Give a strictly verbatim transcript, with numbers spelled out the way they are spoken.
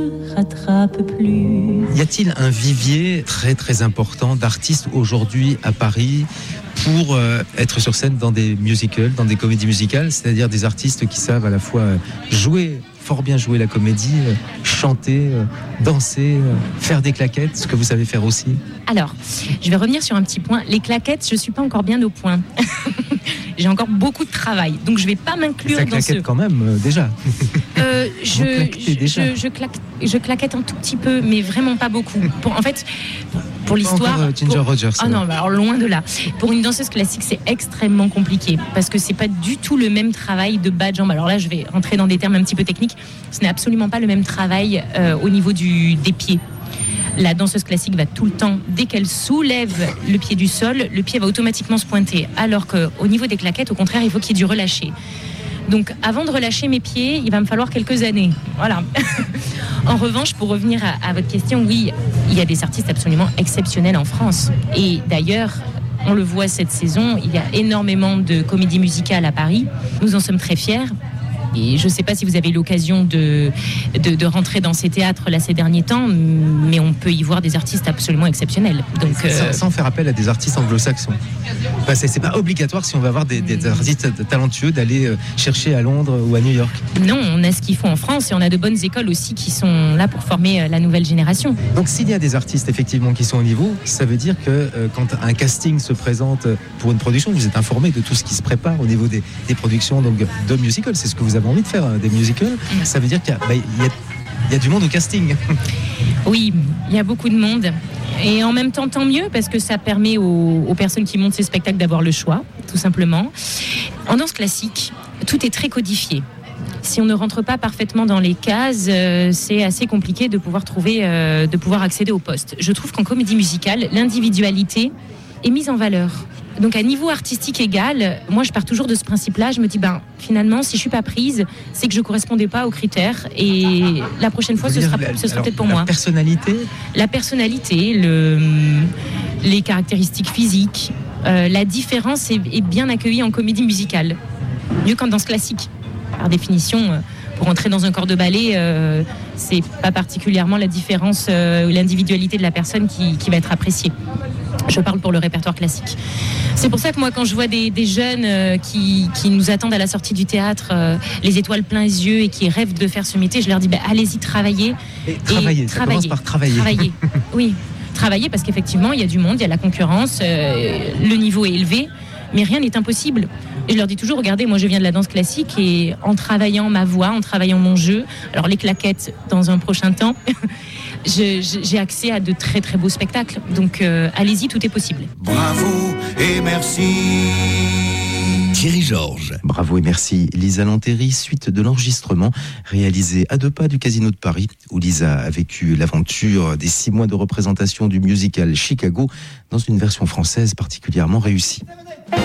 Rattrape plus. Y a-t-il un vivier très très important d'artistes aujourd'hui à Paris pour euh, être sur scène dans des musicals, dans des comédies musicales, c'est-à-dire des artistes qui savent à la fois jouer, fort bien jouer la comédie, euh, chanter, euh, danser, euh, faire des claquettes, ce que vous savez faire aussi? Alors, je vais revenir sur un petit point. Les claquettes, je ne suis pas encore bien au point. J'ai encore beaucoup de travail, donc je ne vais pas m'inclure ça dans ce... claquette quand même, euh, déjà. Euh, je, je, déjà. je, je, claque, je claquette un tout petit peu, mais vraiment pas beaucoup. Pour, en fait, pour l'histoire... Encore, euh, Ginger pour... Rogers. Ah non, bah alors loin de là. Pour une danseuse classique, c'est extrêmement compliqué, parce que c'est pas du tout le même travail de bas de jambe. Alors là, je vais rentrer dans des termes un petit peu techniques. Ce n'est absolument pas le même travail euh, au niveau du, des pieds. La danseuse classique va tout le temps, dès qu'elle soulève le pied du sol, le pied va automatiquement se pointer. Alors qu'au niveau des claquettes, au contraire, il faut qu'il y ait du relâché. Donc, avant de relâcher mes pieds, il va me falloir quelques années. Voilà. En revanche, pour revenir à, à votre question, oui, il y a des artistes absolument exceptionnels en France. Et d'ailleurs, on le voit cette saison, il y a énormément de comédies musicales à Paris. Nous en sommes très fiers. Et je ne sais pas si vous avez eu l'occasion de, de, de rentrer dans ces théâtres là ces derniers temps, mais on peut y voir des artistes absolument exceptionnels. Donc, sans, euh... sans faire appel à des artistes anglo-saxons. Enfin, c'est, c'est pas obligatoire si on va voir des, des artistes talentueux d'aller chercher à Londres ou à New York. Non, on a ce qu'il faut en France et on a de bonnes écoles aussi qui sont là pour former la nouvelle génération. Donc s'il y a des artistes effectivement qui sont au niveau, ça veut dire que euh, quand un casting se présente pour une production, vous êtes informé de tout ce qui se prépare au niveau des, des productions donc, de musicals. C'est ce que vous avez envie de faire, des musicals. Mmh. Ça veut dire qu'il y a, bah, il y a, il y a du monde au casting. Oui, il y a beaucoup de monde. Et en même temps, tant mieux, parce que ça permet aux, aux personnes qui montent ces spectacles d'avoir le choix, tout simplement. En danse classique, tout est très codifié. Si on ne rentre pas parfaitement dans les cases, euh, c'est assez compliqué de pouvoir trouver, euh, de pouvoir accéder au poste. Je trouve qu'en comédie musicale, l'individualité est mise en valeur. Donc à niveau artistique égal, moi je pars toujours de ce principe-là. Je me dis, ben finalement, si je suis pas prise, c'est que je correspondais pas aux critères. Et la prochaine fois, ce sera, la, ce sera alors, peut-être pour la moi. La personnalité La personnalité, le, les caractéristiques physiques, euh, la différence est, est bien accueillie en comédie musicale. Mieux qu'en danse classique. Par définition, pour entrer dans un corps de ballet, euh, c'est pas particulièrement la différence, euh, l'individualité de la personne qui, qui va être appréciée. Je parle pour le répertoire classique. C'est pour ça que moi, quand je vois des, des jeunes euh, qui, qui nous attendent à la sortie du théâtre, euh, les étoiles plein les yeux et qui rêvent de faire ce métier, je leur dis bah, allez-y, travaillez. Et travailler, et ça travailler. commence par travailler. Travailler, oui. Travailler parce qu'effectivement, il y a du monde, il y a la concurrence, euh, le niveau est élevé, mais rien n'est impossible. Et je leur dis toujours, regardez, moi je viens de la danse classique et en travaillant ma voix, en travaillant mon jeu, alors les claquettes dans un prochain temps, je, je, j'ai accès à de très très beaux spectacles. Donc euh, allez-y, tout est possible. Bravo et merci. Thierry Georges. Bravo et merci. Lisa Lanteri, suite de l'enregistrement réalisé à deux pas du Casino de Paris, où Lisa a vécu l'aventure des six mois de représentation du musical Chicago dans une version française particulièrement réussie.